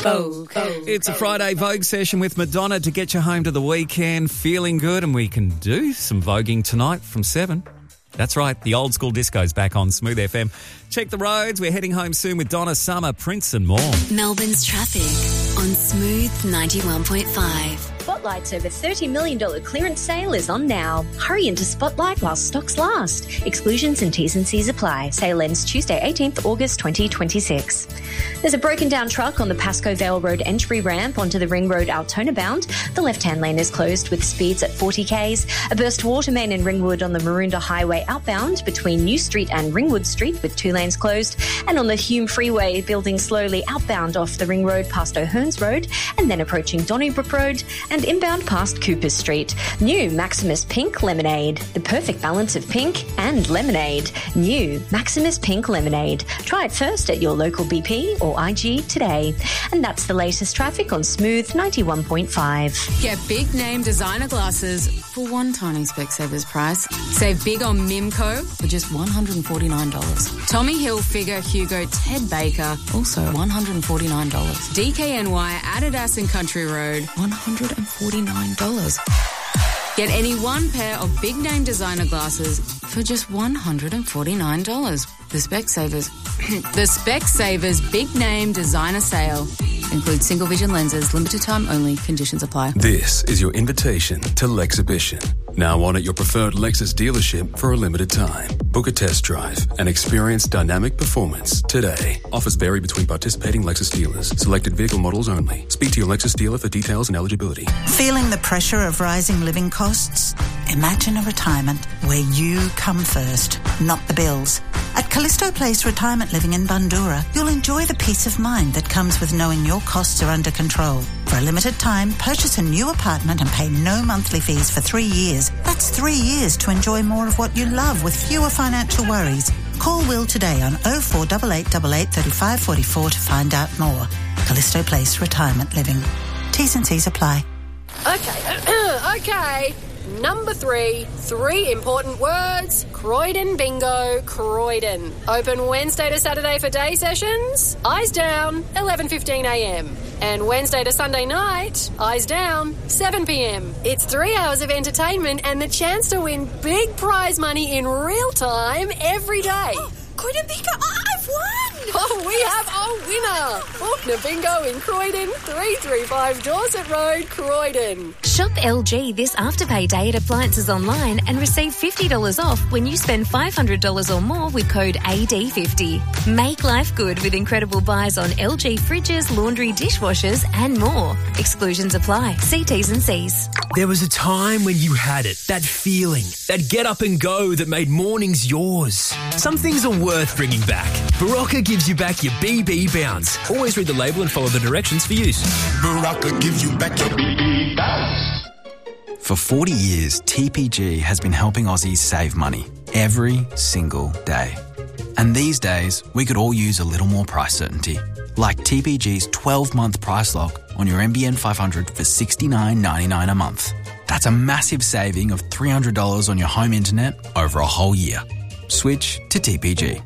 Vogue. It's a Friday Vogue session with Madonna to get you home to the weekend feeling good, and we can do some voguing tonight from 7. That's right, the old school disco's back on Smooth FM. Check the roads, we're heading home soon with Donna Summer, Prince and more. Melbourne's traffic on Smooth 91.5. Spotlight's over $30 million clearance sale is on now. Hurry into Spotlight while stocks last. Exclusions and T's and C's apply. Sale ends Tuesday, 18th August 2026. There's a broken down truck on the Pascoe Vale Road entry ramp onto the Ring Road Altona bound. The left-hand lane is closed with speeds at 40 k's. A burst water main in Ringwood on the Maroondah Highway outbound between New Street and Ringwood Street with 2 lanes closed. And on the Hume Freeway, building slowly outbound off the Ring Road past O'Hearns Road and then approaching Donnybrook Road and inbound past Cooper Street. New Maximus Pink Lemonade. The perfect balance of pink and lemonade. New Maximus Pink Lemonade. Try it first at your local BP or IG today. And that's the latest traffic on Smooth 91.5. Get big name designer glasses for one tiny Specsavers price. Save big on Mimco for just $149. Tommy Hilfiger, Hugo, Ted Baker, also $149. DKNY, Adidas and Country Road, $149. Get any one pair of big name designer glasses for just $149. The Specsavers Big Name Designer Sale. Includes single vision lenses, limited time only, conditions apply. This is your invitation to Lexhibition. Now on at your preferred Lexus dealership for a limited time. Book a test drive and experience dynamic performance today. Offers vary between participating Lexus dealers. Selected vehicle models only. Speak to your Lexus dealer for details and eligibility. Feeling the pressure of rising living costs? Imagine a retirement where you come first, not the bills. At Callisto Place Retirement Living in Bundoora, you'll enjoy the peace of mind that comes with knowing your costs are under control. For a limited time, purchase a new apartment and pay no monthly fees for 3 years. That's 3 years to enjoy more of what you love with fewer financial worries. Call Will today on 048888 3544 to find out more. Callisto Place Retirement Living. T's and C's apply. Okay. Number 3 important words. Croydon Bingo, Croydon. Open Wednesday to Saturday for day sessions. Eyes down, 11:15am. And Wednesday to Sunday night, eyes down, 7pm. It's 3 hours of entertainment and the chance to win big prize money in real time every day. Croydon Bingo, I've won! Oh, we have a winner! Faulkner Bingo in Croydon, 335 Dorset Road, Croydon. Shop LG this Afterpay Day at Appliances Online and receive $50 off when you spend $500 or more with code AD50. Make life good with incredible buys on LG fridges, laundry, dishwashers and more. Exclusions apply. See T's and C's. There was a time when you had it, that feeling, that get up and go that made mornings yours. Some things are worth bringing back. Barocca gives you back your BB Bounce. Always read the label and follow the directions for use. Barocca gives you back your BB Bounce. For 40 years, TPG has been helping Aussies save money every single day. And these days, we could all use a little more price certainty. Like TPG's 12-month price lock on your NBN 500 for $69.99 a month. That's a massive saving of $300 on your home internet over a whole year. Switch to TPG.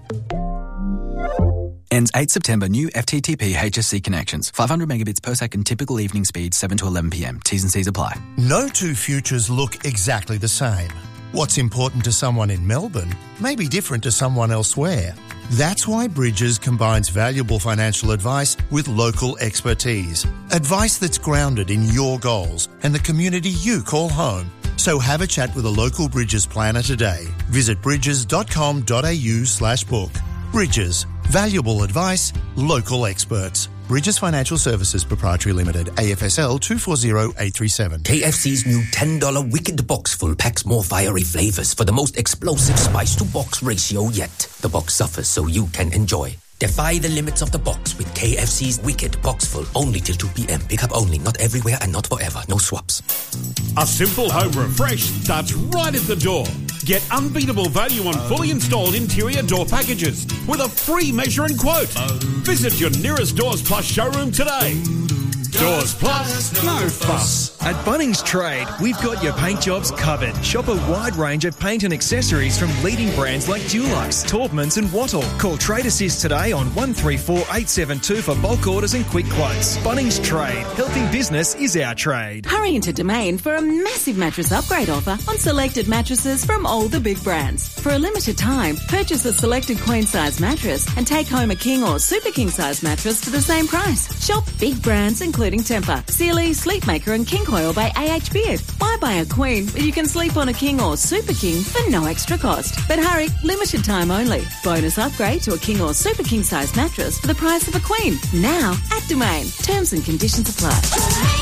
Ends 8 September. New FTTP HSC connections. 500 megabits per second. Typical evening speed 7 to 11 p.m. T's and C's apply. No two futures look exactly the same. What's important to someone in Melbourne may be different to someone elsewhere. That's why Bridges combines valuable financial advice with local expertise. Advice that's grounded in your goals and the community you call home. So have a chat with a local Bridges planner today. Visit bridges.com.au/book. Bridges. Valuable advice, local experts. Bridges Financial Services Proprietary Limited, AFSL 240837. KFC's new $10 Wicked Box Full packs more fiery flavours for the most explosive spice-to-box ratio yet. The box suffers so you can enjoy. Defy the limits of the box with KFC's Wicked Box Full. Only till 2 p.m. Pick up only. Not everywhere and not forever. No swaps. A simple home refresh starts right at the door. Get unbeatable value on fully installed interior door packages with a free measure and quote. Visit your nearest Doors Plus showroom today. Doors Plus, no fuss. At Bunnings Trade, we've got your paint jobs covered. Shop a wide range of paint and accessories from leading brands like Dulux, Taubmans and Wattle. Call Trade Assist today on 134 872 for bulk orders and quick quotes. Bunnings Trade. Helping business is our trade. Hurry into Domain for a massive mattress upgrade offer on selected mattresses from all the big brands. For a limited time, purchase a selected queen size mattress and take home a king or super king size mattress for the same price. Shop big brands including Tempur, Sealy, Sleepmaker and King Coil by AH Beard. Why buy a queen when you can sleep on a king or super king for no extra cost? But hurry, limited time only. Bonus upgrade to a king or super king size mattress for the price of a queen. Now at Domain. Terms and conditions apply.